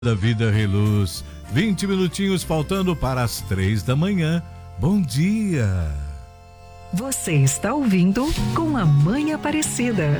Da Vida Reluz, 20 minutinhos faltando para as 3 da manhã. Bom dia! Você está ouvindo com a Mãe Aparecida.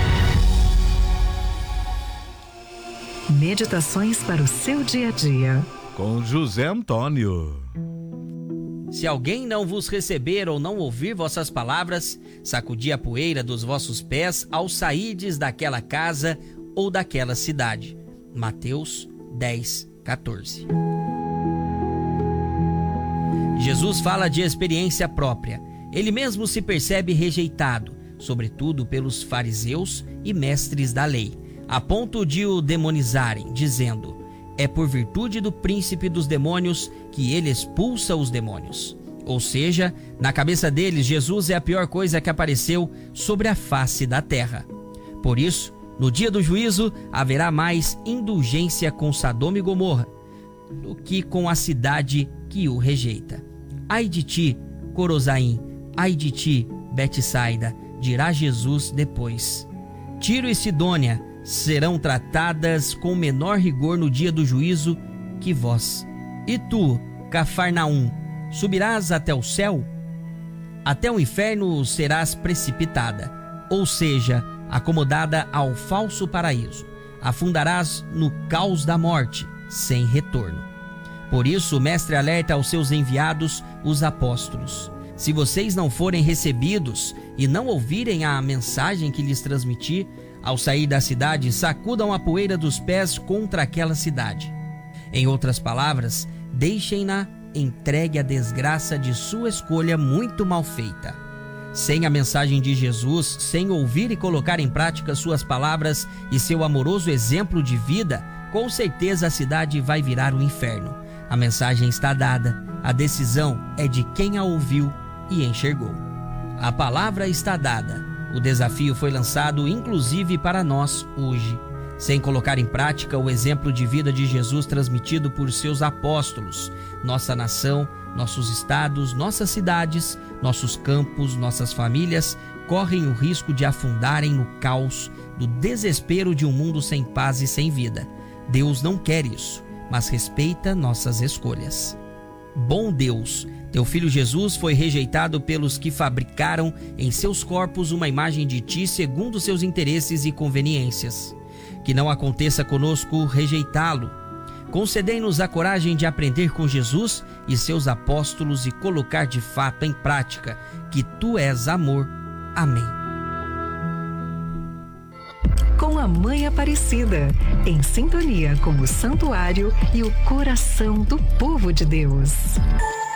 Meditações para o seu dia a dia. Com José Antônio. Se alguém não vos receber ou não ouvir vossas palavras, sacudi a poeira dos vossos pés ao sairdes daquela casa ou daquela cidade. Mateus 10:14. Jesus fala de experiência própria. Ele mesmo se percebe rejeitado, sobretudo pelos fariseus e mestres da lei, a ponto de o demonizarem, dizendo: é por virtude do príncipe dos demônios que ele expulsa os demônios. Ou seja, na cabeça deles, Jesus é a pior coisa que apareceu sobre a face da terra. Por isso, no dia do juízo, haverá mais indulgência com Sodoma e Gomorra do que com a cidade que o rejeita. Ai de ti, Corozaim, ai de ti, Betsaida, dirá Jesus depois. Tiro e Sidônia serão tratadas com menor rigor no dia do juízo que vós. E tu, Cafarnaum, subirás até o céu? Até o inferno serás precipitada, ou seja, acomodada ao falso paraíso. Afundarás no caos da morte, sem retorno. Por isso, o mestre alerta aos seus enviados, os apóstolos: se vocês não forem recebidos e não ouvirem a mensagem que lhes transmiti, ao sair da cidade, sacudam a poeira dos pés contra aquela cidade. Em outras palavras, deixem-na entregue à desgraça de sua escolha muito mal feita. Sem a mensagem de Jesus, sem ouvir e colocar em prática suas palavras e seu amoroso exemplo de vida, com certeza a cidade vai virar um inferno. A mensagem está dada, a decisão é de quem a ouviu e enxergou. A palavra está dada, o desafio foi lançado inclusive para nós hoje. Sem colocar em prática o exemplo de vida de Jesus transmitido por seus apóstolos, nossa nação, nossos estados, nossas cidades, nossos campos, nossas famílias correm o risco de afundarem no caos do desespero de um mundo sem paz e sem vida. Deus não quer isso, mas respeita nossas escolhas. Bom Deus, teu filho Jesus foi rejeitado pelos que fabricaram em seus corpos uma imagem de ti segundo seus interesses e conveniências. Que não aconteça conosco rejeitá-lo. Concedei-nos a coragem de aprender com Jesus e seus apóstolos e colocar de fato em prática que tu és amor. Amém. Com a Mãe Aparecida, em sintonia com o santuário e o coração do povo de Deus.